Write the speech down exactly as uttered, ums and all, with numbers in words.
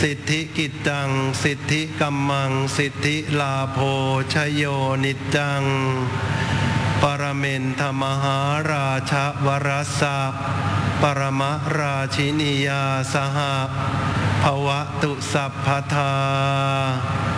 สิทธิกิจจังสิทธิกัมมังสิทธิลาโภชโยนิจจังปรเมนทมหาราชวรัสสะปรมราชินียาสหภวตุสัพพทา